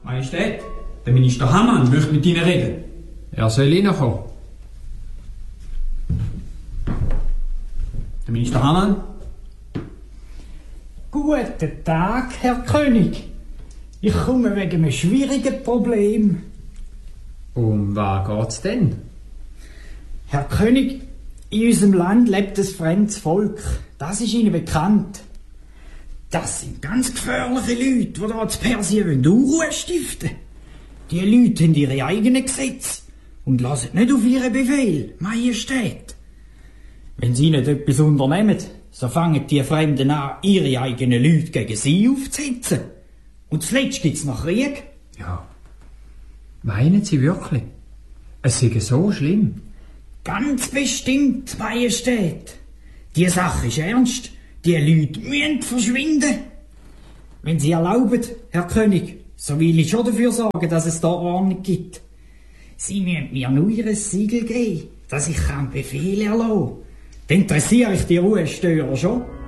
Majestät, der Minister Hammann möchte mit Ihnen reden. Er soll reinkommen. Der Minister Hammann? Guten Tag, Herr König. Ich komme wegen einem schwierigen Problem. Um was geht's denn? Herr König, in unserem Land lebt ein fremdes Volk. Das ist Ihnen bekannt. Das sind ganz gefährliche Leute, die hier in Persien Unruhe stiften. Die Leute haben ihre eigenen Gesetze und lassen nicht auf ihren Befehl, Majestät. Wenn sie nicht etwas unternehmen, so fangen die Fremden an, ihre eigenen Leute gegen sie aufzusetzen. Und zuletzt gibt's noch Krieg. Ja. Meinen Sie wirklich? Es sei so schlimm? Ganz bestimmt, Majestät. Die Sache ist ernst. Die Leute müssen verschwinden. Wenn Sie erlauben, Herr König, so will ich schon dafür sorgen, dass es da Ordnung gibt. Sie müssen mir nur Ihr Siegel geben, dass ich Befehl erlassen kann. Dann interessiere ich die Ruhestörer schon.